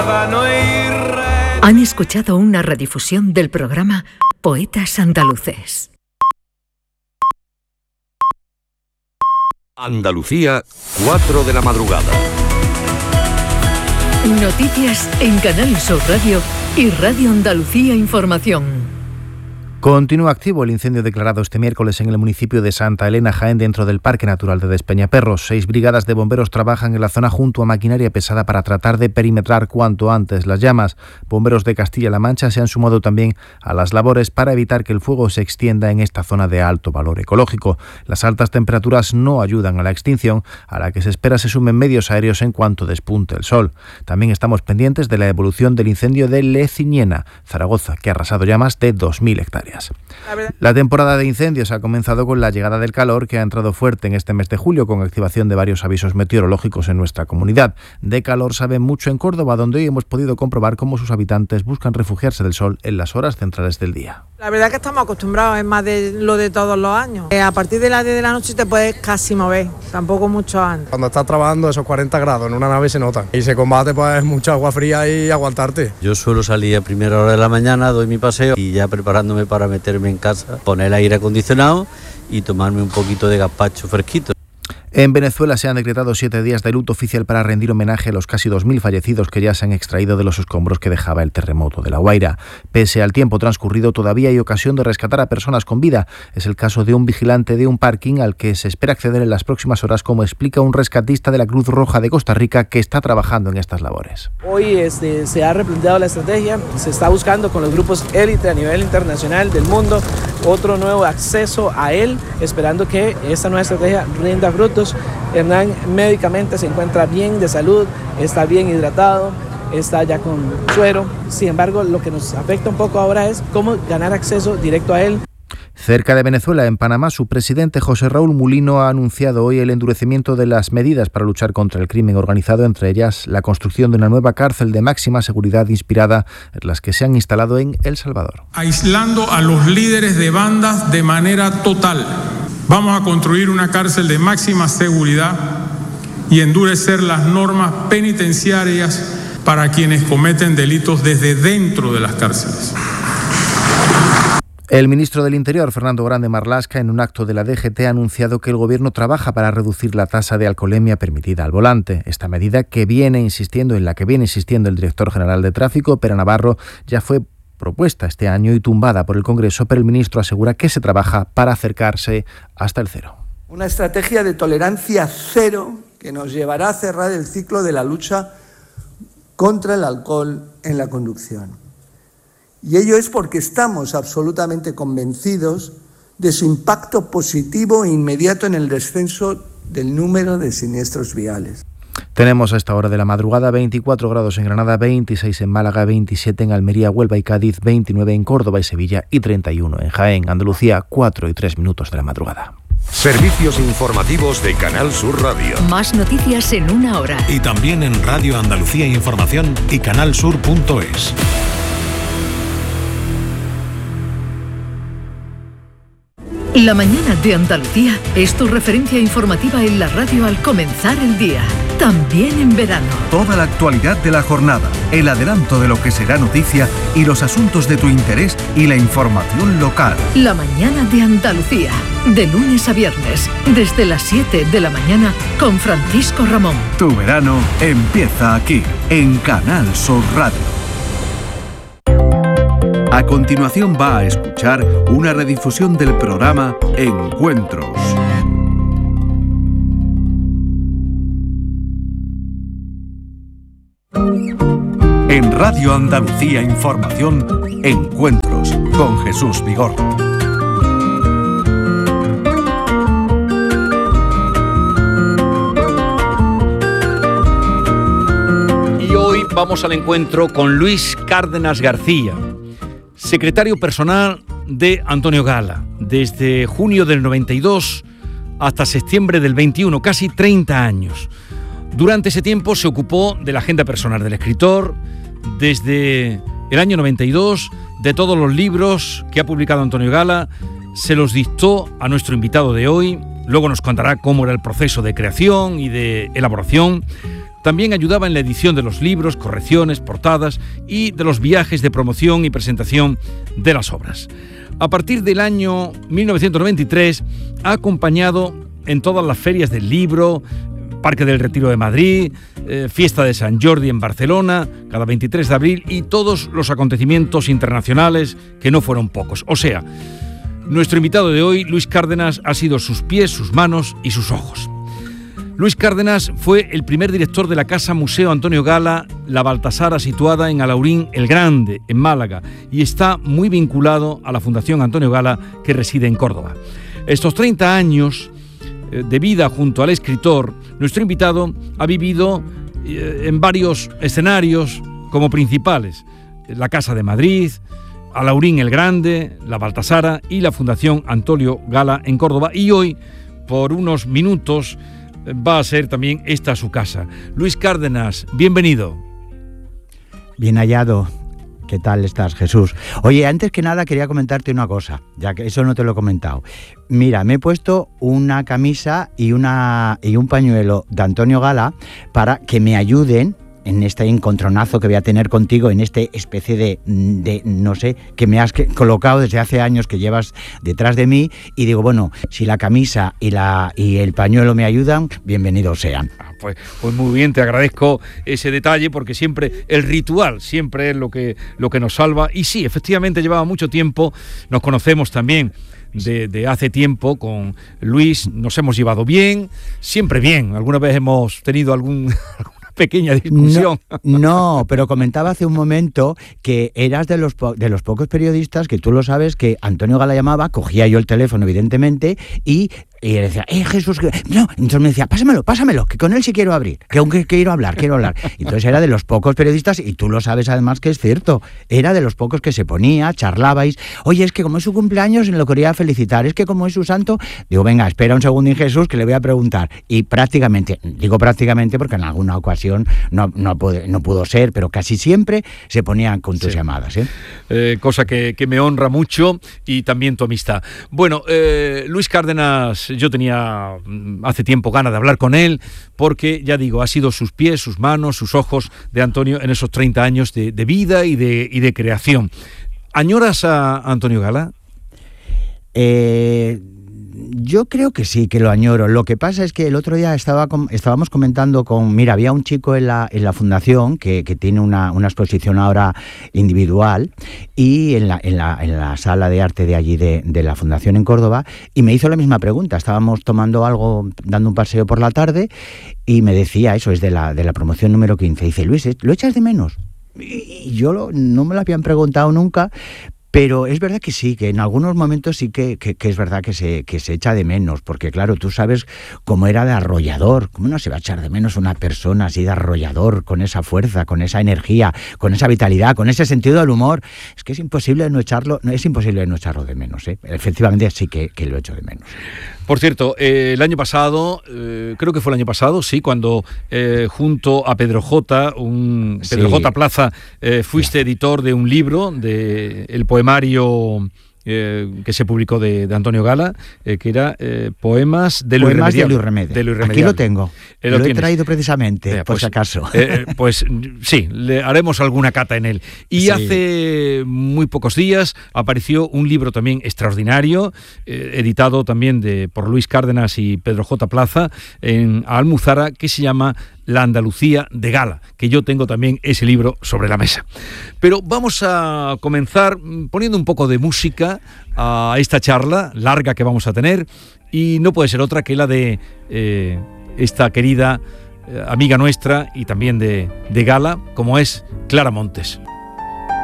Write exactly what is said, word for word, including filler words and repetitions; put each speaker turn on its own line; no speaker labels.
Han escuchado una redifusión del programa Poetas Andaluces.
Andalucía, cuatro de la madrugada.
Noticias en Canal Sur Radio y Radio Andalucía Información.
Continúa activo el incendio declarado este miércoles en el municipio de Santa Elena, Jaén, dentro del Parque Natural de Despeñaperros. Seis brigadas de bomberos trabajan en la zona junto a maquinaria pesada para tratar de perimetrar cuanto antes las llamas. Bomberos de Castilla-La Mancha se han sumado también a las labores para evitar que el fuego se extienda en esta zona de alto valor ecológico. Las altas temperaturas no ayudan a la extinción, a la que se espera se sumen medios aéreos en cuanto despunte el sol. También estamos pendientes de la evolución del incendio de Leciniena, Zaragoza, que ha arrasado ya más de dos mil hectáreas. La temporada de incendios ha comenzado con la llegada del calor, que ha entrado fuerte en este mes de julio, con activación de varios avisos meteorológicos en nuestra comunidad. De calor sabe mucho en Córdoba, donde hoy hemos podido comprobar cómo sus habitantes buscan refugiarse del sol en las horas centrales del día.
La verdad es que estamos acostumbrados, es más de lo de todos los años. Eh, a partir de las diez de la noche te puedes casi mover, tampoco mucho antes.
Cuando estás trabajando esos cuarenta grados en una nave se nota y se combate pues mucha agua fría y aguantarte.
Yo suelo salir a primera hora de la mañana, doy mi paseo y ya preparándome para meterme en casa, poner el aire acondicionado y tomarme un poquito de gazpacho fresquito.
En Venezuela se han decretado siete días de luto oficial para rendir homenaje a los casi dos mil fallecidos que ya se han extraído de los escombros que dejaba el terremoto de La Guaira. Pese al tiempo transcurrido, todavía hay ocasión de rescatar a personas con vida. Es el caso de un vigilante de un parking al que se espera acceder en las próximas horas, como explica un rescatista de la Cruz Roja de Costa Rica que está trabajando en estas labores.
Hoy este, se ha replanteado la estrategia, se está buscando con los grupos élite a nivel internacional del mundo otro nuevo acceso a él, esperando que esta nueva estrategia rinda frutos. Hernán médicamente se encuentra bien de salud, está bien hidratado, está ya con suero. Sin embargo, lo que nos afecta un poco ahora es cómo ganar acceso directo a él.
Cerca de Venezuela, en Panamá, su presidente José Raúl Mulino ha anunciado hoy el endurecimiento de las medidas para luchar contra el crimen organizado, entre ellas la construcción de una nueva cárcel de máxima seguridad inspirada en las que se han instalado en El Salvador.
Aislando a los líderes de bandas de manera total. Vamos a construir una cárcel de máxima seguridad y endurecer las normas penitenciarias para quienes cometen delitos desde dentro de las cárceles.
El ministro del Interior, Fernando Grande Marlaska, en un acto de la D G T ha anunciado que el Gobierno trabaja para reducir la tasa de alcoholemia permitida al volante. Esta medida que viene insistiendo en la que viene insistiendo el director general de Tráfico, Pere Navarro, ya fue propuesta este año y tumbada por el Congreso, pero el ministro asegura que se trabaja para acercarse hasta el cero.
Una estrategia de tolerancia cero que nos llevará a cerrar el ciclo de la lucha contra el alcohol en la conducción. Y ello es porque estamos absolutamente convencidos de su impacto positivo e inmediato en el descenso del número de siniestros viales.
Tenemos a esta hora de la madrugada veinticuatro grados en Granada, veintiséis en Málaga, veintisiete en Almería, Huelva y Cádiz, veintinueve en Córdoba y Sevilla y treinta y uno en Jaén. Andalucía, cuatro y tres minutos de la madrugada.
Servicios informativos de Canal Sur Radio.
Más noticias en una hora.
Y también en Radio Andalucía Información y canalsur punto es.
La mañana de Andalucía es tu referencia informativa en la radio al comenzar el día, también en verano.
Toda la actualidad de la jornada, el adelanto de lo que será noticia y los asuntos de tu interés y la información local.
La mañana de Andalucía, de lunes a viernes, desde las siete de la mañana con Francisco Ramón.
Tu verano empieza aquí, en Canal Sur Radio. A continuación va a escuchar una redifusión del programa Encuentros. En Radio Andalucía Información, Encuentros con Jesús Vigorra.
Y hoy vamos al encuentro con Luis Cárdenas García, secretario personal de Antonio Gala, desde junio del noventa y dos hasta septiembre del veintiuno, casi treinta años. Durante ese tiempo se ocupó de la agenda personal del escritor, desde el año noventa y dos, de todos los libros que ha publicado Antonio Gala, se los dictó a nuestro invitado de hoy, luego nos contará cómo era el proceso de creación y de elaboración. También ayudaba en la edición de los libros, correcciones, portadas y de los viajes de promoción y presentación de las obras. A partir del año mil novecientos noventa y tres ha acompañado en todas las ferias del libro, Parque del Retiro de Madrid, eh, Fiesta de San Jordi en Barcelona, cada veintitrés de abril, y todos los acontecimientos internacionales, que no fueron pocos. O sea, nuestro invitado de hoy, Luis Cárdenas, ha sido sus pies, sus manos y sus ojos. Luis Cárdenas fue el primer director de la Casa Museo Antonio Gala, la Baltasara, situada en Alaurín el Grande, en Málaga, y está muy vinculado a la Fundación Antonio Gala, que reside en Córdoba. Estos treinta años de vida junto al escritor, nuestro invitado ha vivido en varios escenarios como principales: la Casa de Madrid, Alaurín el Grande, la Baltasara y la Fundación Antonio Gala en Córdoba, y hoy, por unos minutos, va a ser también esta su casa. Luis Cárdenas, bienvenido.
Bien hallado. ¿Qué tal estás, Jesús? Oye, antes que nada quería comentarte una cosa, ya que eso no te lo he comentado. Mira, me he puesto una camisa y, una, y un pañuelo de Antonio Gala para que me ayuden en este encontronazo que voy a tener contigo, en este especie de, de no sé, que me has colocado desde hace años, que llevas detrás de mí, y digo, bueno, si la camisa y, la, y el pañuelo me ayudan, bienvenidos sean.
Ah, pues, pues muy bien, te agradezco ese detalle, porque siempre el ritual siempre es lo que, lo que nos salva. Y sí, efectivamente llevaba mucho tiempo, nos conocemos también De, de hace tiempo con Luis, nos hemos llevado bien, siempre bien, alguna vez hemos tenido algún... pequeña discusión.
No, no, pero comentaba hace un momento que eras de los, po- de los pocos periodistas que tú lo sabes, que Antonio Gala llamaba, cogía yo el teléfono evidentemente y... Y le decía, eh, Jesús, que... no. Entonces me decía, pásamelo, pásamelo, que con él sí quiero abrir, que aunque quiero hablar, quiero hablar. Entonces era de los pocos periodistas, y tú lo sabes además que es cierto, era de los pocos que se ponía, charlabais, oye, es que como es su cumpleaños, lo quería felicitar, es que como es su santo, digo, venga, espera un segundín, Jesús, que le voy a preguntar. Y prácticamente, digo prácticamente porque en alguna ocasión no, no, pude, no pudo ser, pero casi siempre se ponían con tus sí. llamadas. ¿eh?
Eh, cosa que, que me honra mucho, y también tu amistad. Bueno, eh, Luis Cárdenas, yo tenía hace tiempo ganas de hablar con él, porque, ya digo, ha sido sus pies, sus manos, sus ojos de Antonio en esos treinta años de, de vida y de, y de creación. ¿Añoras a Antonio Gala?
Eh... Yo creo que sí, que lo añoro. Lo que pasa es que el otro día estaba com- estábamos comentando con... Mira, había un chico en la, en la fundación que, que tiene una, una exposición ahora individual, y en la, en la, en la sala de arte de allí de, de la fundación en Córdoba, y me hizo la misma pregunta. Estábamos tomando algo, dando un paseo por la tarde, y me decía, eso es de la, de la promoción número quince. Dice, Luis, ¿lo echas de menos? Y yo lo, no me lo habían preguntado nunca. Pero es verdad que sí, que en algunos momentos sí que, que, que es verdad que se, que se echa de menos, porque claro, tú sabes cómo era de arrollador, cómo no se va a echar de menos una persona así de arrollador, con esa fuerza, con esa energía, con esa vitalidad, con ese sentido del humor. Es que es imposible no echarlo, no es imposible no echarlo de menos, ¿eh? Efectivamente sí que, que lo echo de menos.
Por cierto, eh, el año pasado, eh, creo que fue el año pasado, sí, cuando eh, junto a Pedro J, un Pedro sí. J Plaza, eh, fuiste sí. editor de un libro, de el poemario eh, que se publicó de, de Antonio Gala, eh, que era eh, Poemas de lo
Poemas
Irremediable.
De lo Irremediable. Aquí lo tengo, eh, lo, lo he
tienes.
traído precisamente, eh, por
pues,
si acaso.
Eh, pues sí, le haremos alguna cata en él. Y sí. hace muy pocos días apareció un libro también extraordinario, eh, editado también de, por Luis Cárdenas y Pedro J. Plaza, en Almuzara, que se llama La Andalucía de Gala, que yo tengo también ese libro sobre la mesa. Pero vamos a comenzar poniendo un poco de música a esta charla larga que vamos a tener, y no puede ser otra que la de eh, esta querida eh, amiga nuestra y también de, de Gala, como es Clara Montes.